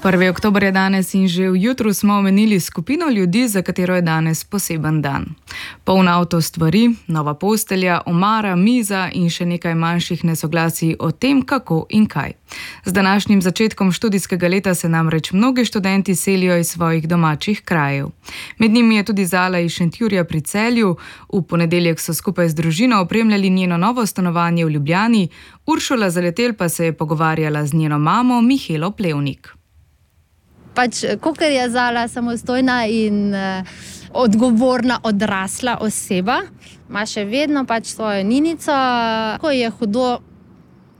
1. oktober je danes in že v jutru smo omenili skupino ljudi, za katero je danes poseben dan. Poln avto stvari, nova postelja, omara, miza in še nekaj manjših nesoglasij o tem, kako in kaj. Z današnjim začetkom študijskega leta se namreč mnogi študenti selijo iz svojih domačih krajev. Med njimi je tudi Zala iz Šentjurja pri Celju. V ponedeljek so skupaj z družino opremljali njeno novo stanovanje v Ljubljani. Uršula Zaletelj pa se je pogovarjala z njeno mamo Mihelo Plevnik. Kakor je Zala samostojna in odgovorna odrasla oseba, ima še vedno svojo ninico. Ko je hudo,